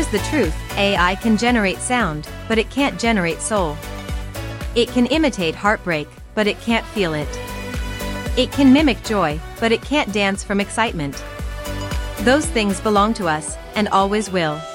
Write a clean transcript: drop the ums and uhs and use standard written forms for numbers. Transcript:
the truth: AI can generate sound, but it can't generate soul. It can imitate heartbreak, but it can't feel it. It can mimic joy, but it can't dance from excitement. Those things belong to us, and always will.